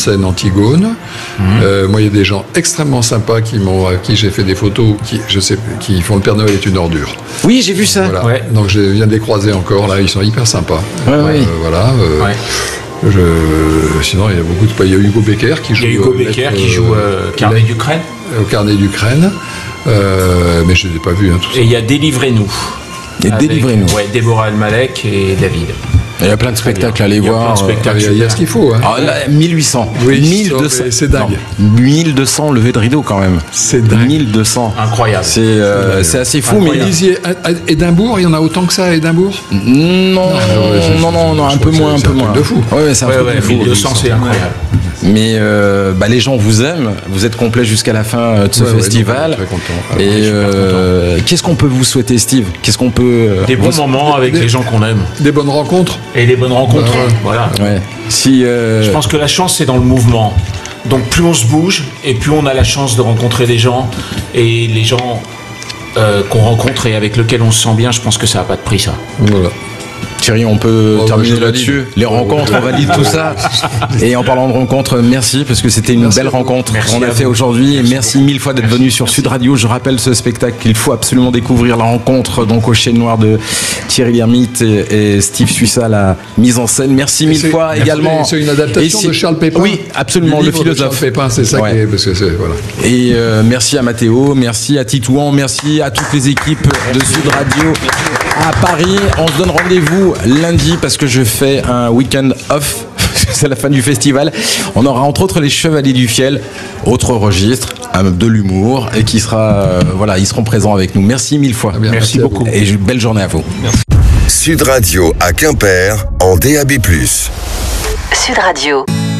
scène Antigone. Moi, il y a des gens extrêmement sympas à qui j'ai fait des photos, qui font Le Père Noël est une ordure. Oui, j'ai vu ça. Voilà. Ouais. Donc je viens de les croiser encore là, ils sont hyper sympas. Oui. Voilà. Sinon, il y a beaucoup de. Il y a Hugo Becker qui joue. Il y a Hugo Becker qui joue Carnet d'Ukraine. Au Carnet d'Ukraine. Mais je ne les ai pas vus. Tout ça. Et il y a Délivrez-nous. Et Délivrez-nous. Ouais, Déborah Almalek et David. Il y a plein de spectacles à aller Il y a voir. plein de spectacles. Il y a ce qu'il faut. Hein. Ah, là, 1800. Oui, 1200. c'est dingue. Non, 1200 levées de rideau quand même. C'est dingue. 1200. Incroyable. C'est assez fou. Vous Mais disiez à Édimbourg, il y en a autant que ça à Édimbourg? non, un peu moins. C'est un truc de fou. Ouais, c'est un truc de fou. 1200, c'est incroyable. Mais les gens vous aiment. Vous êtes complet jusqu'à la fin de ce festival. Donc, très content. Et qu'est-ce qu'on peut vous souhaiter, Steve? Qu'est-ce qu'on peut Des bons moments avec les gens qu'on aime. Des bonnes rencontres. Et des bonnes rencontres. Voilà. Ouais. Si Je pense que la chance, c'est dans le mouvement. Donc plus on se bouge, et plus on a la chance de rencontrer des gens. Et les gens qu'on rencontre et avec lesquels on se sent bien, je pense que ça n'a pas de prix, ça. Voilà. Thierry, on peut terminer je là-dessus. valide. Les rencontres, on valide tout ça. Et en parlant de rencontres, merci parce que c'était une belle rencontre Merci qu'on a à fait vous. aujourd'hui. Merci mille fois d'être venu sur Sud Radio. Je rappelle ce spectacle qu'il faut absolument découvrir. La rencontre donc au Chêne Noir de Thierry Lhermitte et Steve Suissa, la mise en scène. Merci mille fois également. C'est une adaptation de Charles Pépin. Oui, absolument, Du le livre de philosophe. Charles Pépin, c'est ça Ouais. qui est. Parce que voilà. Et merci à Mathéo, merci à Titouan, merci à toutes les équipes de Sud Radio à Paris. On se donne rendez-vous lundi parce que je fais un week-end off. C'est la fin du festival. On aura entre autres les Chevaliers du Fiel, autre registre, de l'humour, et qui sera, ils seront présents avec nous. Merci mille fois. Bien, Merci à vous. beaucoup. Et belle journée à vous. Sud Radio à Quimper en DAB+. Sud Radio.